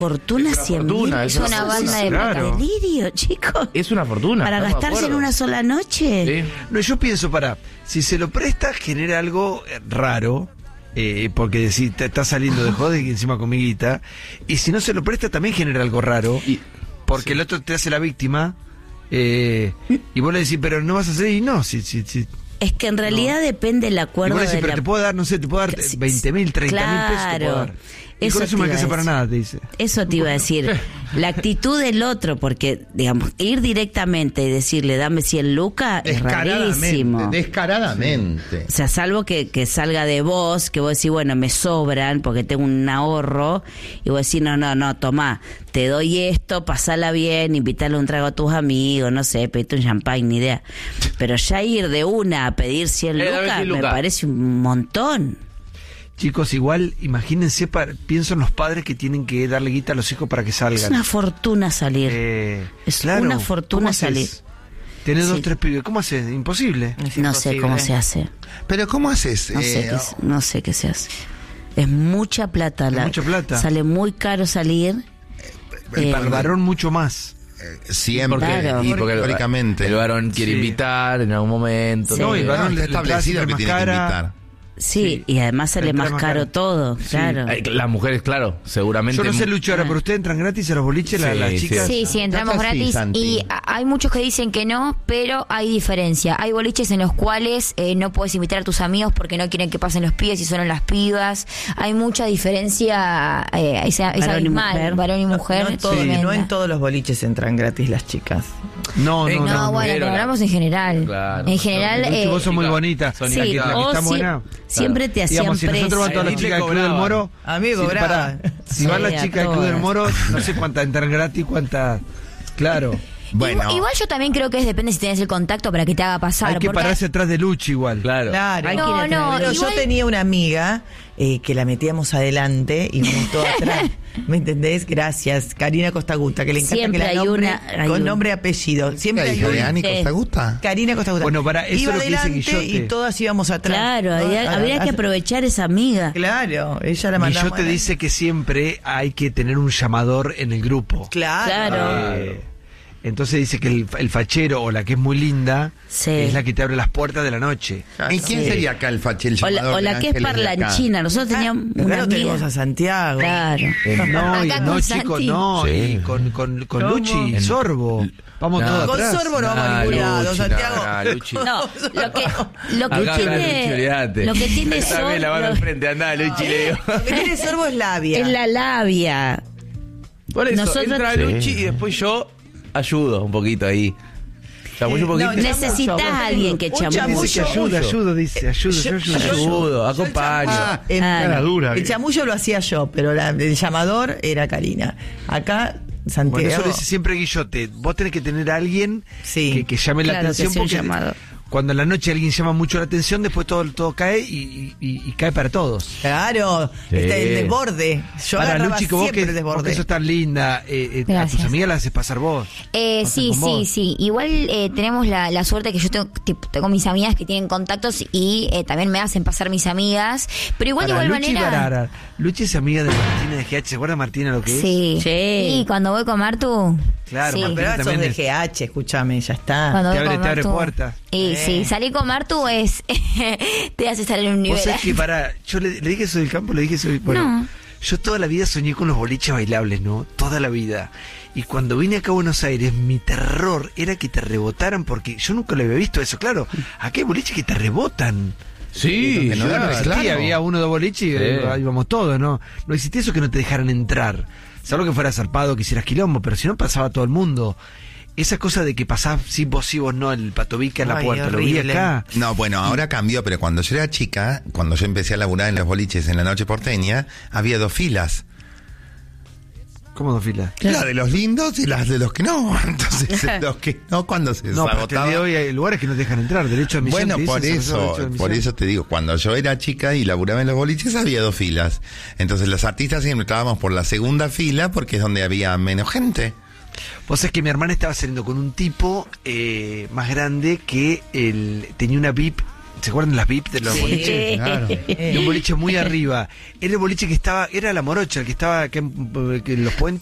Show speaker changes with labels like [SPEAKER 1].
[SPEAKER 1] Fortuna 100.000.
[SPEAKER 2] Es una banda de
[SPEAKER 3] Claro.
[SPEAKER 1] Delirio, chicos.
[SPEAKER 3] Es una fortuna.
[SPEAKER 1] Para
[SPEAKER 3] estamos de
[SPEAKER 1] gastarse en
[SPEAKER 3] acuerdo.
[SPEAKER 1] una sola noche.
[SPEAKER 3] Sí.
[SPEAKER 4] No, yo pienso, si se lo presta, genera algo raro. Porque si te está saliendo de joder y encima con mi guita. Y si no se lo presta, también genera algo raro. Porque el otro te hace la víctima. Y vos le decís, pero no vas a hacer. Y no, sí.
[SPEAKER 1] Es que en realidad depende del
[SPEAKER 4] Y
[SPEAKER 1] acuerdo
[SPEAKER 4] vos le decís,
[SPEAKER 1] de
[SPEAKER 4] pero
[SPEAKER 1] la...
[SPEAKER 4] te puedo dar, no sé, te puedo dar 20.000, 30.000 pesos. Te puedo dar. Y con eso no me alcanza para nada, te dice.
[SPEAKER 1] Eso te iba a decir. La actitud del otro, porque, digamos, ir directamente y decirle, dame 100 lucas, es rarísimo.
[SPEAKER 5] Descaradamente.
[SPEAKER 1] O sea, salvo que salga de vos, que vos decís, bueno, me sobran porque tengo un ahorro, y vos decís, no, tomá, te doy esto, pasala bien, invítale un trago a tus amigos, no sé, pedite un champán, ni idea. Pero ya ir de una a pedir 100
[SPEAKER 3] dame
[SPEAKER 1] lucas,
[SPEAKER 3] 100
[SPEAKER 1] me
[SPEAKER 3] lucas.
[SPEAKER 1] parece un montón.
[SPEAKER 4] Chicos, igual, imagínense, pienso en los padres que tienen que darle guita a los hijos para que salgan.
[SPEAKER 1] Es una fortuna salir. Es
[SPEAKER 4] Claro,
[SPEAKER 1] una
[SPEAKER 4] ¿cómo
[SPEAKER 1] fortuna
[SPEAKER 4] haces?
[SPEAKER 1] salir.
[SPEAKER 4] Tenés
[SPEAKER 1] Sí.
[SPEAKER 4] 2, 3 pibes, ¿cómo haces? Imposible.
[SPEAKER 1] No sé cómo se hace.
[SPEAKER 5] Pero ¿cómo haces?
[SPEAKER 1] No sé qué se hace. Es mucha plata.
[SPEAKER 4] Es mucha plata.
[SPEAKER 1] Sale muy caro salir.
[SPEAKER 4] Para el varón mucho más.
[SPEAKER 5] Siempre,
[SPEAKER 1] Claro.
[SPEAKER 3] Porque
[SPEAKER 5] históricamente.
[SPEAKER 3] el varón quiere
[SPEAKER 4] Sí.
[SPEAKER 3] invitar en algún momento.
[SPEAKER 1] Sí.
[SPEAKER 4] No, y el varón
[SPEAKER 5] está
[SPEAKER 4] le trae
[SPEAKER 5] establecido que
[SPEAKER 4] más
[SPEAKER 5] tiene que
[SPEAKER 4] cara.
[SPEAKER 5] invitar.
[SPEAKER 1] Sí, y además sale
[SPEAKER 4] Entra
[SPEAKER 1] más
[SPEAKER 4] más
[SPEAKER 1] caro
[SPEAKER 4] caro.
[SPEAKER 1] todo,
[SPEAKER 4] Sí.
[SPEAKER 1] claro.
[SPEAKER 3] Las mujeres, claro, seguramente.
[SPEAKER 4] Yo no sé, Lucho, ahora, pero ustedes entran gratis a los boliches,
[SPEAKER 3] Sí,
[SPEAKER 4] las
[SPEAKER 3] sí.
[SPEAKER 4] chicas.
[SPEAKER 2] Sí, entramos
[SPEAKER 5] Eso sí,
[SPEAKER 2] gratis
[SPEAKER 5] Santi.
[SPEAKER 2] y hay muchos que dicen que no, pero hay diferencia. Hay boliches en los cuales no puedes invitar a tus amigos porque no quieren que pasen los pibes y solo las pibas. Hay mucha diferencia, esa
[SPEAKER 1] Varón y
[SPEAKER 2] abismal,
[SPEAKER 1] mujer.
[SPEAKER 2] varón y mujer.
[SPEAKER 1] Sí.
[SPEAKER 6] No en todos los boliches entran gratis las chicas.
[SPEAKER 4] No,
[SPEAKER 2] No, bueno, pero hablamos en general.
[SPEAKER 3] Claro.
[SPEAKER 2] En general,
[SPEAKER 4] Lucho, vos sos muy
[SPEAKER 3] chicas,
[SPEAKER 4] bonita.
[SPEAKER 3] son
[SPEAKER 1] Sí,
[SPEAKER 4] La que está
[SPEAKER 1] o
[SPEAKER 4] buena.
[SPEAKER 1] siempre te hacían
[SPEAKER 4] Digamos, si nosotros vamos a todas las
[SPEAKER 3] precio.
[SPEAKER 4] chicas del Club del Moro.
[SPEAKER 6] A mí me
[SPEAKER 4] si,
[SPEAKER 6] cobraban.
[SPEAKER 4] si van
[SPEAKER 1] Sí,
[SPEAKER 4] las
[SPEAKER 1] a
[SPEAKER 4] chicas del Club del
[SPEAKER 1] todas.
[SPEAKER 4] Moro, no sé cuántas entran gratis, cuántas. Claro.
[SPEAKER 5] Bueno,
[SPEAKER 2] igual yo también creo que depende si tenés el contacto para que te haga pasar.
[SPEAKER 4] Hay que
[SPEAKER 2] porque-
[SPEAKER 4] pararse atrás de Lucho igual.
[SPEAKER 3] Claro.
[SPEAKER 6] Claro.
[SPEAKER 1] Hay que ir
[SPEAKER 2] No,
[SPEAKER 1] atrás
[SPEAKER 2] no,
[SPEAKER 1] de-
[SPEAKER 6] Pero
[SPEAKER 2] igual-
[SPEAKER 6] yo tenía una amiga que la metíamos adelante y vamos todos atrás. ¿Me entendés? Gracias. Karina Costaguta, que le encanta
[SPEAKER 1] Siempre
[SPEAKER 6] que la
[SPEAKER 1] hay
[SPEAKER 6] nombre
[SPEAKER 1] una- hay
[SPEAKER 6] con
[SPEAKER 1] un-
[SPEAKER 6] nombre y apellido. Siempre
[SPEAKER 5] ¿la
[SPEAKER 6] hay
[SPEAKER 5] hija de
[SPEAKER 6] una.
[SPEAKER 5] Ani
[SPEAKER 1] Sí.
[SPEAKER 5] Costaguta?
[SPEAKER 6] Karina Costaguta.
[SPEAKER 4] Bueno, para eso
[SPEAKER 6] iba
[SPEAKER 4] es lo que dice
[SPEAKER 6] adelante
[SPEAKER 4] Guillote.
[SPEAKER 6] y todas íbamos atrás.
[SPEAKER 1] Claro,
[SPEAKER 6] Todas
[SPEAKER 1] habría que
[SPEAKER 6] a-
[SPEAKER 1] aprovechar esa amiga.
[SPEAKER 6] Claro, ella la mandaba.
[SPEAKER 4] Guillote dice que siempre hay que tener un llamador en el grupo.
[SPEAKER 6] Claro.
[SPEAKER 4] Entonces dice que el fachero o la que es muy linda
[SPEAKER 1] Sí.
[SPEAKER 4] es la que te abre las puertas de la noche.
[SPEAKER 5] ¿Y quién sería acá el
[SPEAKER 1] O
[SPEAKER 5] llamador
[SPEAKER 1] la
[SPEAKER 5] de
[SPEAKER 1] que es
[SPEAKER 5] Ángeles de acá?
[SPEAKER 1] parlanchina. Nosotros teníamos
[SPEAKER 6] Acá
[SPEAKER 1] una
[SPEAKER 6] lo tenemos
[SPEAKER 1] amiga.
[SPEAKER 6] a Santiago.
[SPEAKER 1] Claro.
[SPEAKER 4] No,
[SPEAKER 2] Acá
[SPEAKER 4] no,
[SPEAKER 2] con
[SPEAKER 4] chicos,
[SPEAKER 2] Santi.
[SPEAKER 4] no.
[SPEAKER 3] Sí.
[SPEAKER 4] Y con
[SPEAKER 6] ¿Cómo?
[SPEAKER 4] Luchi y Sorbo. Vamos
[SPEAKER 3] No.
[SPEAKER 4] todos
[SPEAKER 6] Con
[SPEAKER 4] atrás.
[SPEAKER 6] Sorbo no vamos a ningún lado, Santiago.
[SPEAKER 3] Luchi.
[SPEAKER 1] No, lo que
[SPEAKER 3] Acá habla Luchi,
[SPEAKER 1] tiene,
[SPEAKER 3] olvídate.
[SPEAKER 1] lo que tiene
[SPEAKER 3] Dame la mano
[SPEAKER 1] Sorbo
[SPEAKER 3] enfrente, andá, Luchi, le digo.
[SPEAKER 6] Lo que tiene Sorbo es labia.
[SPEAKER 1] es la labia.
[SPEAKER 3] Por eso,
[SPEAKER 1] Nosotros-
[SPEAKER 3] entra Luchi y después yo ayudo un poquito ahí. Chamuyo un
[SPEAKER 6] No,
[SPEAKER 3] poquito.
[SPEAKER 1] Necesitas a alguien que
[SPEAKER 6] Un
[SPEAKER 1] chamulle.
[SPEAKER 4] Dice que ayudo, dice, ayudo.
[SPEAKER 3] Ayudo, acompaño.
[SPEAKER 6] Cara
[SPEAKER 4] dura.
[SPEAKER 6] El chamullo lo hacía yo, pero el llamador era Karina. Acá, Santiago.
[SPEAKER 4] Bueno, eso lo dice siempre Guillote. Vos tenés que tener a alguien
[SPEAKER 6] Sí.
[SPEAKER 4] que llame la
[SPEAKER 1] Claro, que
[SPEAKER 4] atención
[SPEAKER 1] sea un
[SPEAKER 4] porque
[SPEAKER 1] llamado.
[SPEAKER 4] cuando en la noche alguien llama mucho la atención, después todo cae y cae para todos.
[SPEAKER 6] Claro,
[SPEAKER 3] Sí.
[SPEAKER 6] está el desborde. Yo
[SPEAKER 4] Para
[SPEAKER 6] agarraba
[SPEAKER 4] Luchi, que vos
[SPEAKER 6] siempre
[SPEAKER 4] que,
[SPEAKER 6] el
[SPEAKER 4] vos
[SPEAKER 6] desborde.
[SPEAKER 4] que sos tan linda, a
[SPEAKER 2] Gracias.
[SPEAKER 4] tus amigas las haces pasar vos.
[SPEAKER 2] Sí,
[SPEAKER 4] con vos.
[SPEAKER 2] sí. Igual tenemos la suerte que yo tengo mis amigas que tienen contactos y también me hacen pasar mis amigas. Pero igual de
[SPEAKER 4] Para
[SPEAKER 2] igual
[SPEAKER 4] Luchi
[SPEAKER 2] manera.
[SPEAKER 4] Barara. Luchi es amiga de Martina de GH. ¿Se acuerda Martina lo que es?
[SPEAKER 2] Sí.
[SPEAKER 1] Sí.
[SPEAKER 2] Y cuando voy con Martu.
[SPEAKER 4] Claro,
[SPEAKER 2] sí.
[SPEAKER 4] Martina
[SPEAKER 6] Pero ahora sos
[SPEAKER 4] también
[SPEAKER 6] de
[SPEAKER 4] es-
[SPEAKER 6] GH, escúchame, ya está.
[SPEAKER 2] Cuando
[SPEAKER 4] Te
[SPEAKER 2] voy
[SPEAKER 4] abre-
[SPEAKER 2] con
[SPEAKER 4] te abre
[SPEAKER 2] Martu.
[SPEAKER 4] puertas.
[SPEAKER 2] Y sí, salir con Martu es. te hace estar en un
[SPEAKER 4] Vos
[SPEAKER 2] nivel.
[SPEAKER 4] sabés que yo le dije eso del campo, le dije eso. Bueno,
[SPEAKER 2] No.
[SPEAKER 4] yo toda la vida soñé con los boliches bailables, ¿no? Toda la vida. Y cuando vine acá a Buenos Aires, mi terror era que te rebotaran, porque yo nunca lo había visto eso. Claro, acá hay boliches que te rebotan.
[SPEAKER 3] Sí,
[SPEAKER 4] Donde no
[SPEAKER 3] claro,
[SPEAKER 4] existía,
[SPEAKER 5] claro.
[SPEAKER 4] había uno o dos boliches y
[SPEAKER 3] Sí.
[SPEAKER 4] ahí íbamos todos, ¿no? No existía eso que no te dejaran entrar. Salvo que fuera zarpado, que hicieras quilombo, pero si no pasaba todo el mundo. Esa cosa de que pasaba sí vos no, el patobica en la
[SPEAKER 6] Ay,
[SPEAKER 4] puerta, lo vi
[SPEAKER 6] horrible.
[SPEAKER 4] acá.
[SPEAKER 5] No, bueno, ahora cambió, pero cuando yo era chica, cuando yo empecé a laburar en los boliches en la noche porteña, había 2 filas.
[SPEAKER 4] ¿Cómo dos filas?
[SPEAKER 5] La de los lindos y las de los que no. Entonces, los que no, cuando se
[SPEAKER 4] No, pero hasta el día de
[SPEAKER 5] desagotaba.
[SPEAKER 4] hoy hay lugares que no te dejan entrar, derecho a admisión.
[SPEAKER 5] Bueno,
[SPEAKER 4] te
[SPEAKER 5] por
[SPEAKER 4] dicen,
[SPEAKER 5] eso,
[SPEAKER 4] derecho a admisión.
[SPEAKER 5] por eso te digo, cuando yo era chica y laburaba en los boliches había 2 filas. Entonces los artistas siempre estábamos por la segunda fila porque es donde había menos gente.
[SPEAKER 4] Vos sabés que mi hermana estaba saliendo con un tipo más grande que tenía una VIP ¿se acuerdan de las VIP de los
[SPEAKER 1] Sí.
[SPEAKER 4] boliches?
[SPEAKER 5] Claro.
[SPEAKER 4] De un boliche muy arriba. Era el boliche que estaba, era la Morocha, el que estaba que en los puentes.